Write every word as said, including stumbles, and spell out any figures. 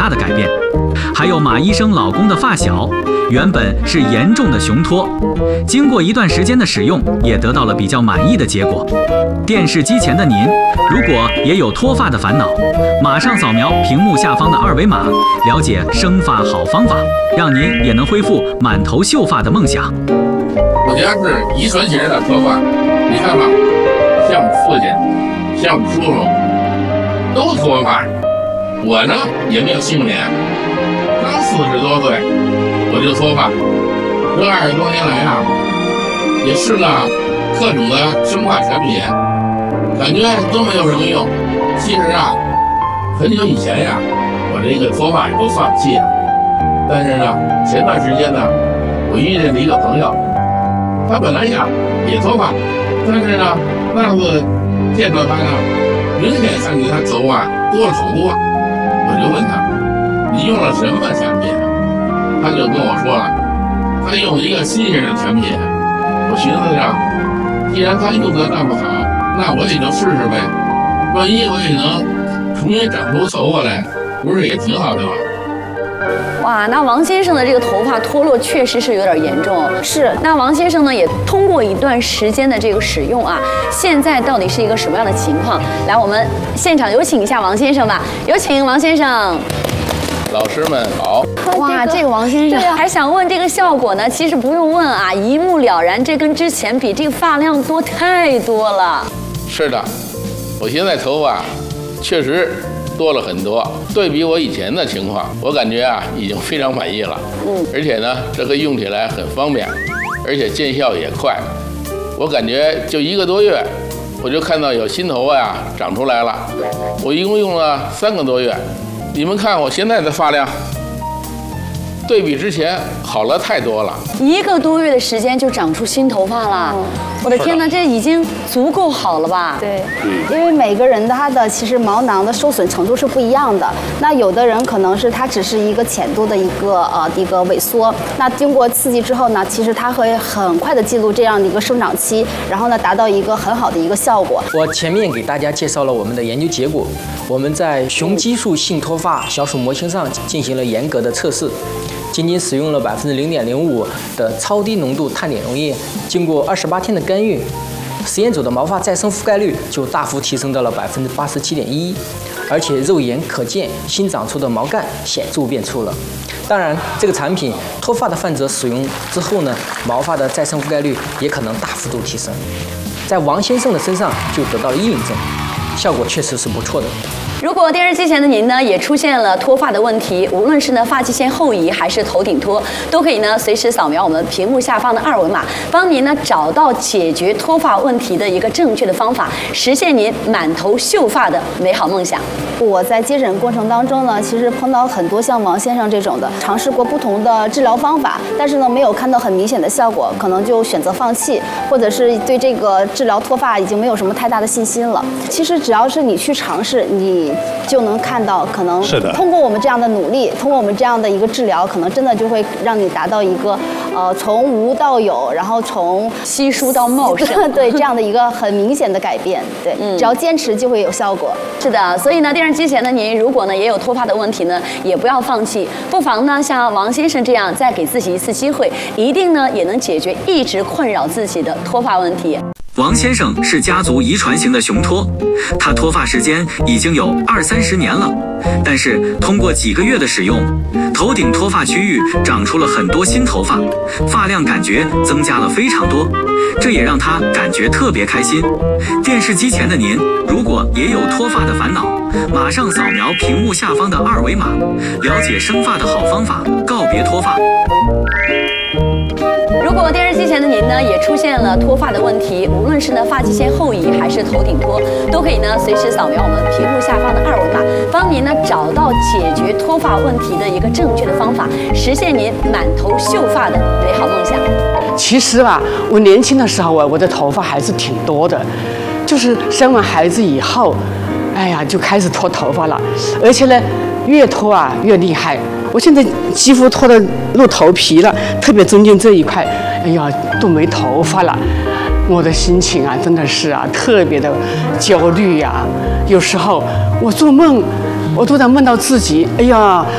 大的改变。还有马医生老公的发小，原本是严重的雄脱，经过一段时间的使用，也得到了比较满意的结果。电视机前的您，如果也有脱发的烦恼，马上扫描屏幕下方的二维码，了解生发好方法，让您也能恢复满头秀发的梦想。 我家是遗传型的脱发，你看吧，像父亲，像叔叔，都脱发。我呢也没有幸免，刚四十多岁我就脱发，这二十多年来啊，也试了各种的生发产品，感觉都没有什么用。其实啊，很久以前呀，我这个脱发也都放弃了。但是呢，前段时间呢，我遇见了一个朋友，他本来呀也脱发，但是呢，那次见到他呢，明显看见他头发多了好多。我就问他，你用了什么产品？他就跟我说了，他用一个新型的产品。我寻思着，既然他用的那么好，那我也就试试呗。万一我也能重新长出头发来，不是也挺好的吗？ 哇，那王先生的这个头发脱落确实是有点严重。是，那王先生呢也通过一段时间的这个使用啊，现在到底是一个什么样的情况？来，我们现场有请一下王先生吧，有请王先生。 老师们好。 哇，这个王先生还想问这个效果呢？其实不用问啊，一目了然，这跟之前比，这个发量多太多了。 是的，我现在头发确实多了很多，对比我以前的情况，我感觉啊已经非常满意了。嗯，而且呢，这个用起来很方便，而且见效也快。我感觉就一个多月，我就看到有新头发呀长出来了。我一共用了三个多月，你们看我现在的发量，对比之前好了太多了。 一个多月的时间就长出新头发了。嗯，我的天哪，这已经足够好了吧？ 对，因为每个人他的其实毛囊的受损程度是不一样的。那有的人可能是它只是一个浅度的一个呃一个萎缩，那经过刺激之后呢，其实它会很快的进入这样的一个生长期，然后呢达到一个很好的一个效果。 我前面给大家介绍了我们的研究结果，我们在雄激素性脱发小鼠模型上进行了严格的测试。仅仅使用了百分之零点零五的超低浓度碳碘溶液，经过二十八天的干预，实验组的毛发再生覆盖率就大幅提升到了百分之八十七点一，而且肉眼可见新长出的毛干显著变粗了。当然，这个产品脱发的患者使用之后呢，毛发的再生覆盖率也可能大幅度提升。在王先生的身上就得到了印证，效果确实是不错的。 如果电视机前的您呢也出现了脱发的问题，无论是呢发际线后移还是头顶脱，都可以呢随时扫描我们屏幕下方的二维码，帮您呢找到解决脱发问题的一个正确的方法，实现您满头秀发的美好梦想。 我在接诊过程当中呢，其实碰到很多像王先生这种的，尝试过不同的治疗方法，但是呢没有看到很明显的效果，可能就选择放弃，或者是对这个治疗脱发已经没有什么太大的信心了。其实只要是你去尝试，你就能看到，可能通过我们这样的努力，通过我们这样的一个治疗，可能真的就会让你达到一个呃从无到有，然后从稀疏到茂盛， 对这样的一个很明显的改变。对，嗯，只要坚持就会有效果。 是的，所以呢，电视机前的您，如果呢也有脱发的问题呢，也不要放弃，不妨呢像王先生这样，再给自己一次机会，一定呢也能解决一直困扰自己的脱发问题。 王先生是家族遗传型的雄脱，他脱发时间已经有二三十年了，但是通过几个月的使用，头顶脱发区域长出了很多新头发，发量感觉增加了非常多，这也让他感觉特别开心。电视机前的您，如果也有脱发的烦恼，马上扫描屏幕下方的二维码，了解生发的好方法，告别脱发。 如果电视机前的您呢也出现了脱发的问题，无论是呢发际线后移还是头顶脱，都可以呢随时扫描我们屏幕下方的二维码，帮您呢找到解决脱发问题的一个正确的方法，实现您满头秀发的美好梦想。 其实吧，我年轻的时候啊，我的头发还是挺多的，就是生完孩子以后，哎呀就开始脱头发了，而且呢越脱啊越厉害。我现在几乎脱得露头皮了，特别中间这一块，哎呀都没头发了。我的心情啊，真的是啊，特别的焦虑呀、啊。有时候我做梦，我都在梦到自己，哎呀。